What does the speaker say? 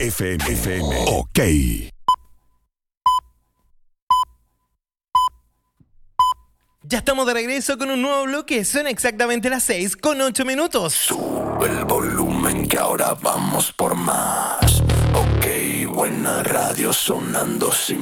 FM. Ok. Ya estamos de regreso con un nuevo bloque. Son exactamente las 6:08. Sube el volumen que ahora vamos por más. Ok, buena radio sonando sin